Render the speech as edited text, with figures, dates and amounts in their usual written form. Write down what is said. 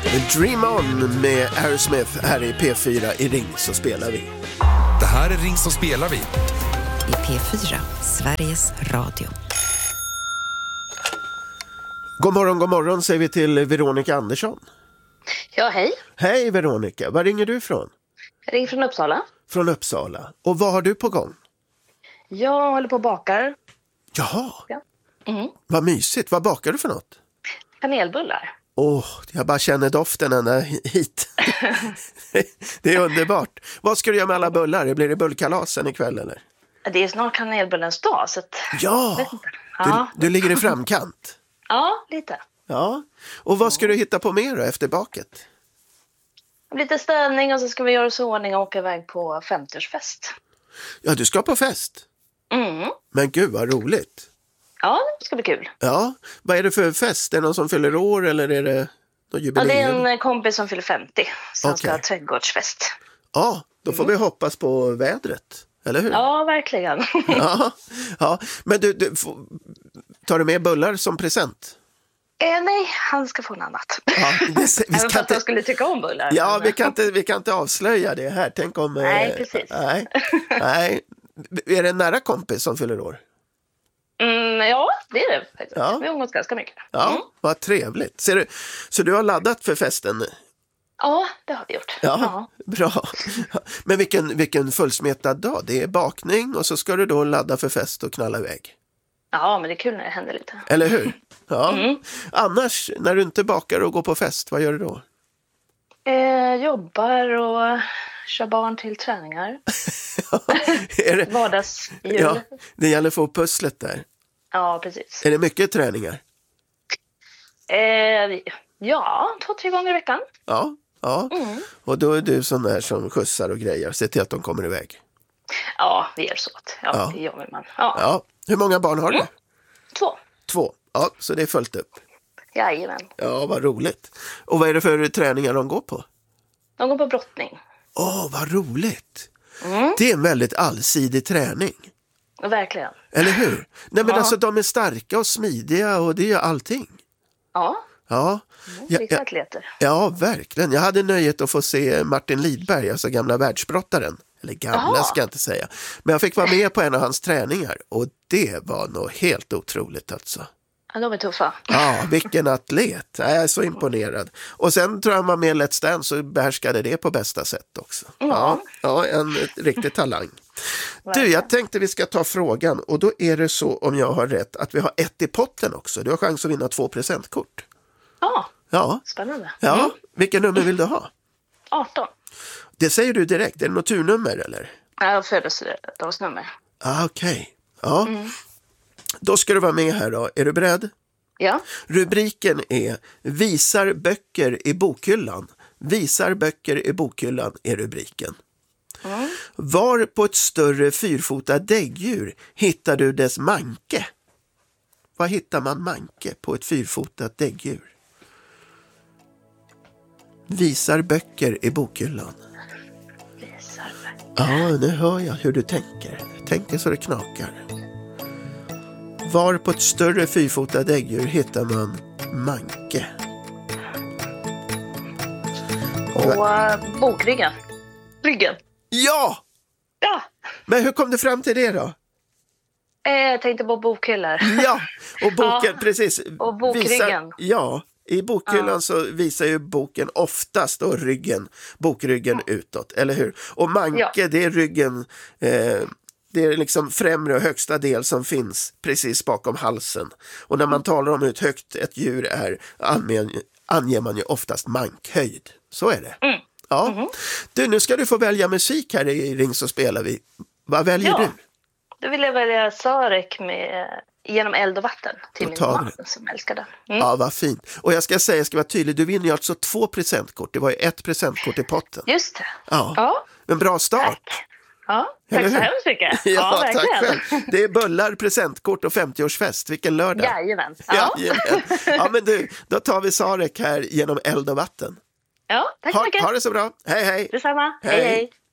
Dream On med Aerosmith här i P4 i Ring så spelar vi. Det här är Ring så spelar vi. I P4, Sveriges Radio. God morgon säger vi till Veronica Andersson. Ja, hej. Hej Veronica, var ringer du ifrån? Jag ringer från Uppsala. Från Uppsala. Och vad har du på gång? Jag håller på och bakar. Jaha, Ja. vad mysigt. Vad bakar du för något? Kanelbullar. Jag bara känner doften ända hit. Det är underbart. Vad ska du göra med alla bullar? Blir det bullkalasen ikväll eller? Det är snart kanelbullens dag. Så att... Ja, Ja. du ligger i framkant. Ja, lite. Ja, och vad ska du hitta på mer då efter baket? Lite städning och så ska vi göra oss i ordning och åka iväg på 50-årsfest. Ja, du ska på fest. Mm. Men gud vad roligt. Ja, det ska bli kul. Ja, vad är det för fest? Är det någon som fyller år eller är det någon jubileum? Ja, det är en kompis som fyller 50. Som ska ha Okej. trädgårdsfest. Ja, då får vi hoppas på vädret, eller hur? Ja, verkligen. Ja. Men du tar du med bullar som present? Nej, han ska få något annat. Ja, vi Även ska fast inte... jag skulle tycka om bullar. Ja, Men- vi kan inte avslöja det här. Tänk om... Nej, precis. Nej. Är det en nära kompis som fyller år? Ja, det är det faktiskt. Ja. Vi umgås ganska mycket. Ja, vad trevligt. Så du har laddat för festen? Ja, det har vi gjort. Ja, bra. Men vilken fullsmetad dag. Det är bakning och så ska du då ladda för fest och knalla iväg. Ja, men det är kul när det händer lite. Eller hur? Ja. Annars, när du inte bakar och går på fest, vad gör du då? Jobbar och kör barn till träningar. Är det... Vardagsjul. Ja, det gäller att få pusslet där. Ja, precis. Är det mycket träningar? Ja, 2-3 gånger i veckan. Ja. Och då är du sån där som skjutsar och grejer. Se till att de kommer iväg. Ja, vi hjälps åt. Ja, Ja. det gör man. Ja. Ja. Hur många barn har du? 2. 2. Ja, så det är fullt upp. Jajamän. Ja, vad roligt. Och vad är det för träningar de går på? De går på brottning. Vad roligt. Det är en väldigt allsidig träning. Verkligen. Eller hur? Nej, men Ja. alltså de är starka och smidiga och det är ju allting. Ja, Ja. riktiga atleter. Ja, verkligen. Jag hade nöjet att få se Martin Lidberg, alltså gamla världsbrottaren. Eller gamla Jaha. ska jag inte säga. Men jag fick vara med på en av hans träningar och det var nog helt otroligt alltså. Ja, de är tuffa. Ja, vilken atlet. Jag är så imponerad. Och sen tror jag man med Let's Dance så behärskade det på bästa sätt också. Ja, en riktig talang. Du, jag tänkte vi ska ta frågan och då är det så, om jag har rätt, att vi har 1 i potten också. Du har chans att vinna 2 presentkort. Ja, spännande. Ja. Vilken nummer vill du ha? 18. Det säger du direkt. Är det något turnummer eller? Ja, födelsedagsnummer. Okej. Ja. Då ska du vara med här då. Är du beredd? Ja. Rubriken är Visar böcker i bokhyllan. Visar böcker i bokhyllan är rubriken. Var på ett större fyrfota däggdjur hittar du dess manke? Var hittar man manke på ett fyrfotat däggdjur? Visar böcker i bokhyllan. Ja, nu hör jag hur du tänker. Tänker så det knakar. Var på ett större fyrfota däggdjur hittar man manke? Och bokryggen. Ryggen. Ja! Ja. Men hur kom du fram till det då? Jag tänkte på bokhyllor. Ja, och boken, Ja. precis. Och bokryggen. Ja, i bokhyllan så visar ju boken oftast då bokryggen utåt, eller hur? Och manke, det är ryggen, det är liksom främre och högsta del som finns precis bakom halsen. Och när man talar om hur högt ett djur är anger man ju oftast mankhöjd. Så är det. Ja. Du, nu ska du få välja musik här i Ring så spelar vi. Vad väljer du? Då vill jag välja Sarek med Genom eld och vatten till min man som älskar den. Ja, vad fint. Och jag ska vara tydlig, du vinner ju alltså 2 presentkort. Det var ju 1 presentkort i potten. Just det. Ja. En bra start. Tack. Ja, tack så hemskt mycket. Ja, verkligen. tack själv. Det är bullar, presentkort och 50-årsfest. Vilken lördag. Jajamän. Ja, men du, då tar vi Sarek här Genom eld och vatten. Ja, tack så mycket. Ha det så bra. Hej, hej. Detsamma. Hej, hej.